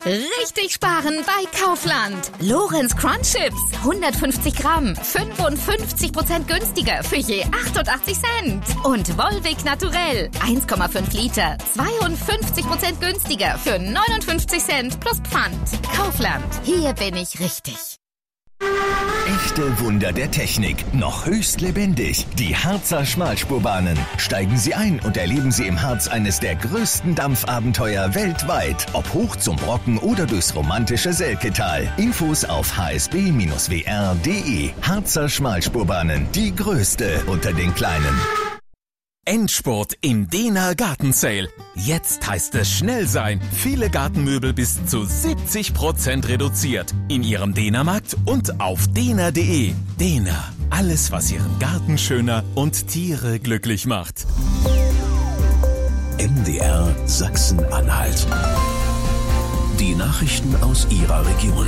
Richtig sparen bei Kaufland. Lorenz Crunch Chips, 150 Gramm, 55% günstiger für je 88 Cent. Und Volvic Naturell, 1,5 Liter, 52% günstiger für 59 Cent plus Pfand. Kaufland, hier bin ich richtig. Echte Wunder der Technik, noch höchst lebendig. Die Harzer Schmalspurbahnen. Steigen Sie ein und erleben Sie im Harz eines der größten Dampfabenteuer weltweit. Ob hoch zum Brocken oder durchs romantische Selketal. Infos auf hsb-wr.de. Harzer Schmalspurbahnen, die größte unter den kleinen. Endspurt im Dehner Gartensale. Jetzt heißt es schnell sein. Viele Gartenmöbel bis zu 70% reduziert. In Ihrem Dehnermarkt und auf dehner.de. Dehner. Alles, was Ihren Garten schöner und Tiere glücklich macht. MDR Sachsen-Anhalt. Die Nachrichten aus Ihrer Region.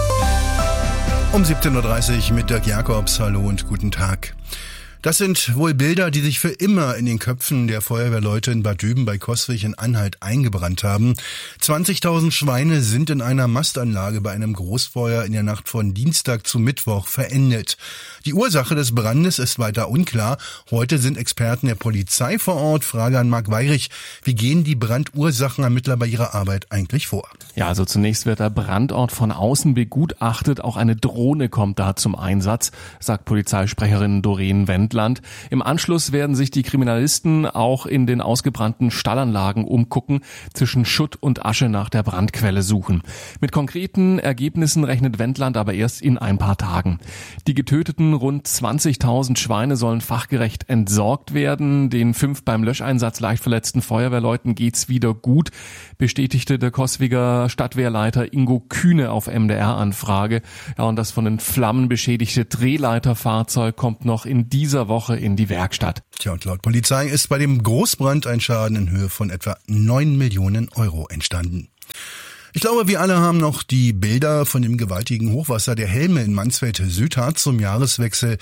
Um 17.30 Uhr mit Dirk Jakobs. Hallo und guten Tag. Das sind wohl Bilder, die sich für immer in den Köpfen der Feuerwehrleute in Bad Düben bei Coswig in Anhalt eingebrannt haben. 20.000 Schweine sind in einer Mastanlage bei einem Großfeuer in der Nacht von Dienstag zu Mittwoch verendet. Die Ursache des Brandes ist weiter unklar. Heute sind Experten der Polizei vor Ort. Frage an Marc Weyrich: Wie gehen die Brandursachenermittler bei ihrer Arbeit eigentlich vor? Ja, also zunächst wird der Brandort von außen begutachtet. Auch eine Drohne kommt da zum Einsatz, sagt Polizeisprecherin Doreen Wendland. Im Anschluss werden sich die Kriminalisten auch in den ausgebrannten Stallanlagen umgucken, zwischen Schutt und Asche nach der Brandquelle suchen. Mit konkreten Ergebnissen rechnet Wendland aber erst in ein paar Tagen. Die getöteten rund 20.000 Schweine sollen fachgerecht entsorgt werden. Den 5 beim Löscheinsatz leicht verletzten Feuerwehrleuten geht's wieder gut, bestätigte der Coswiger Stadtwehrleiter Ingo Kühne auf MDR-Anfrage. Ja, und das von den Flammen beschädigte Drehleiterfahrzeug kommt noch in dieser Woche in die Werkstatt. Tja, und laut Polizei ist bei dem Großbrand ein Schaden in Höhe von etwa 9 Millionen Euro entstanden. Ich glaube, wir alle haben noch die Bilder von dem gewaltigen Hochwasser der Helme in Mansfeld-Südharz zum Jahreswechsel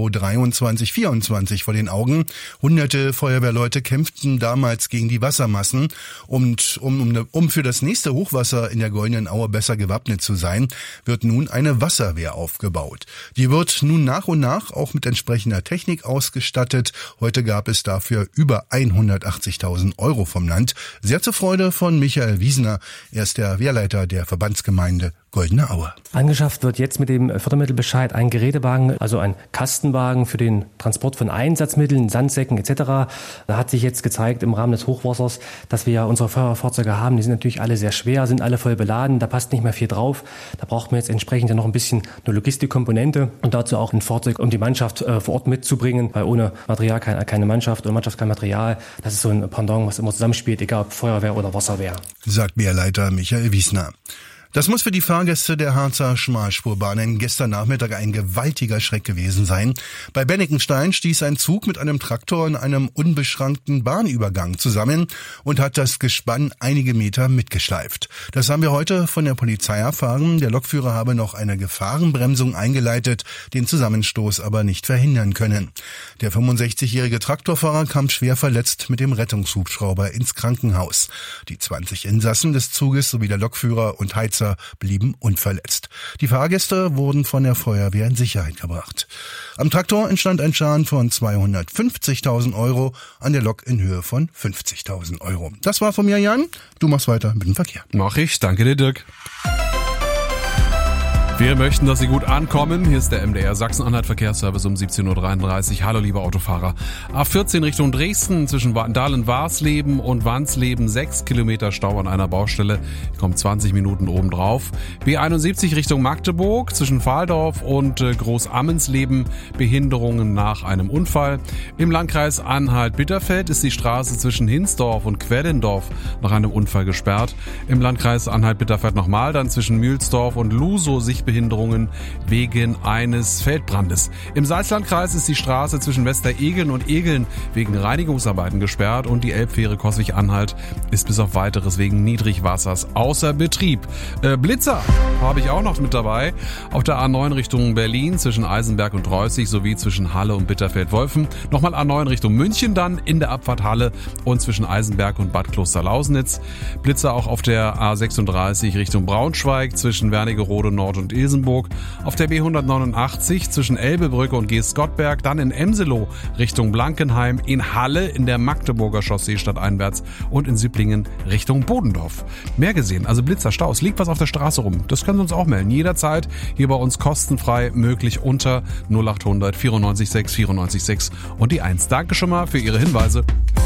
2023/24 vor den Augen. Hunderte Feuerwehrleute kämpften damals gegen die Wassermassen. Und um für das nächste Hochwasser in der Goldenen Aue besser gewappnet zu sein, wird nun eine Wasserwehr aufgebaut. Die wird nun nach und nach auch mit entsprechender Technik ausgestattet. Heute gab es dafür über 180.000 Euro vom Land. Sehr zur Freude von Michael Wiesner. Er ist der Wehrleiter der Verbandsgemeinde Goldene Aue. Angeschafft wird jetzt mit dem Fördermittelbescheid ein Gerätewagen, also ein Kastenwagen für den Transport von Einsatzmitteln, Sandsäcken etc. Da hat sich jetzt gezeigt im Rahmen des Hochwassers, dass wir ja unsere Feuerwehrfahrzeuge haben. Die sind natürlich alle sehr schwer, sind alle voll beladen, da passt nicht mehr viel drauf. Da braucht man jetzt entsprechend ja noch ein bisschen eine Logistikkomponente und dazu auch ein Fahrzeug, um die Mannschaft vor Ort mitzubringen, weil ohne Material keine Mannschaft und Mannschaft kein Material. Das ist so ein Pendant, was immer zusammenspielt, egal ob Feuerwehr oder Wasserwehr. Sagt Wehrleiter Michael Wiesner. Das muss für die Fahrgäste der Harzer Schmalspurbahnen gestern Nachmittag ein gewaltiger Schreck gewesen sein. Bei Bennikenstein stieß ein Zug mit einem Traktor in einem unbeschrankten Bahnübergang zusammen und hat das Gespann einige Meter mitgeschleift. Das haben wir heute von der Polizei erfahren. Der Lokführer habe noch eine Gefahrenbremsung eingeleitet, den Zusammenstoß aber nicht verhindern können. Der 65-jährige Traktorfahrer kam schwer verletzt mit dem Rettungshubschrauber ins Krankenhaus. Die 20 Insassen des Zuges sowie der Lokführer und Heizer blieben unverletzt. Die Fahrgäste wurden von der Feuerwehr in Sicherheit gebracht. Am Traktor entstand ein Schaden von 250.000 Euro, an der Lok in Höhe von 50.000 Euro. Das war von mir, Jan. Du machst weiter mit dem Verkehr. Mach ich. Danke dir, Dirk. Wir möchten, dass Sie gut ankommen. Hier ist der MDR Sachsen-Anhalt Verkehrsservice um 17.33 Uhr. Hallo, liebe Autofahrer. A14 Richtung Dresden zwischen Dahlen-Warsleben und Wansleben 6 Kilometer Stau an einer Baustelle. Kommt 20 Minuten obendrauf. B71 Richtung Magdeburg zwischen Fahldorf und Großammensleben. Behinderungen nach einem Unfall. Im Landkreis Anhalt-Bitterfeld ist die Straße zwischen Hinsdorf und Quellendorf nach einem Unfall gesperrt. Im Landkreis Anhalt-Bitterfeld nochmal, dann zwischen Mühlsdorf und Lusow sichtbar Verkehrsbehinderungen wegen eines Feldbrandes. Im Salzlandkreis ist die Straße zwischen Westeregeln und Egeln wegen Reinigungsarbeiten gesperrt und die Elbfähre Coswig-Anhalt ist bis auf Weiteres wegen Niedrigwassers außer Betrieb. Blitzer habe ich auch noch mit dabei. Auf der A9 Richtung Berlin zwischen Eisenberg und Reußig sowie zwischen Halle und Bitterfeld-Wolfen. Nochmal A9 Richtung München dann in der Abfahrt Halle und zwischen Eisenberg und Bad Klosterlausnitz. Blitzer auch auf der A36 Richtung Braunschweig zwischen Wernigerode Nord und Ilsenburg. Auf der B189 zwischen Elbebrücke und Geestgottberg. Dann in Emselow Richtung Blankenheim. In Halle in der Magdeburger Chaussee stadteinwärts und in Süpplingen Richtung Bodendorf. Mehr gesehen, also Blitzer, Staus, liegt was auf der Straße rum. Das können Sie uns auch melden. Jederzeit hier bei uns kostenfrei möglich unter 0800 94 6 94 6 und die 1. Danke schon mal für Ihre Hinweise.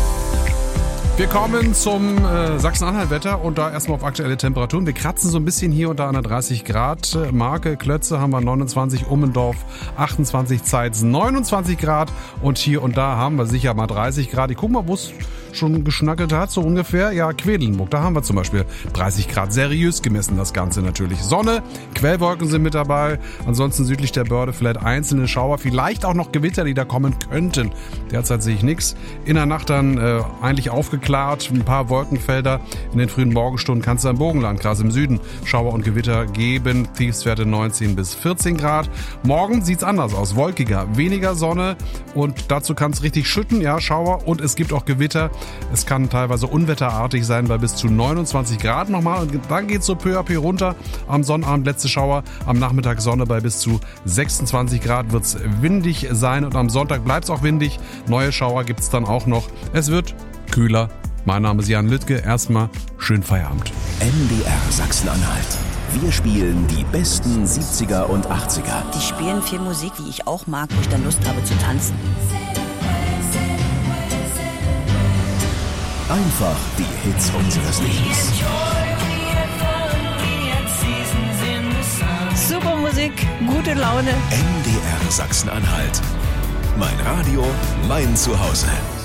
Wir kommen zum Sachsen-Anhalt-Wetter und da erstmal auf aktuelle Temperaturen. Wir kratzen so ein bisschen hier unter einer 30 Grad Marke. Klötze haben wir 29, Ummendorf 28, Zeitz 29 Grad und hier und da haben wir sicher mal 30 Grad. Ich guck mal, wo es schon geschnackelt hat, so ungefähr. Ja, Quedlinburg, da haben wir zum Beispiel 30 Grad. Seriös gemessen das Ganze natürlich. Sonne, Quellwolken sind mit dabei. Ansonsten südlich der Börde vielleicht einzelne Schauer, vielleicht auch noch Gewitter, die da kommen könnten. Derzeit sehe ich nichts. In der Nacht dann eigentlich aufgeklärt. Ein paar Wolkenfelder. In den frühen Morgenstunden kann es im Burgenlandkreis im Süden Schauer und Gewitter geben. Tiefstwerte 19 bis 14 Grad. Morgen sieht's anders aus. Wolkiger, weniger Sonne und dazu kann es richtig schütten. Ja, Schauer und es gibt auch Gewitter. Es kann teilweise unwetterartig sein bei bis zu 29 Grad nochmal und dann geht es so peu à peu runter. Am Sonnabend letzte Schauer, am Nachmittag Sonne bei bis zu 26 Grad wird es windig sein und am Sonntag bleibt es auch windig. Neue Schauer gibt es dann auch noch. Es wird kühler. Mein Name ist Jan Lüttke. Erstmal schönen Feierabend. MDR Sachsen-Anhalt. Wir spielen die besten 70er und 80er. Die spielen viel Musik, die ich auch mag, wo ich dann Lust habe zu tanzen. Einfach die Hits unseres Lebens. Super Musik, gute Laune. MDR Sachsen-Anhalt. Mein Radio, mein Zuhause.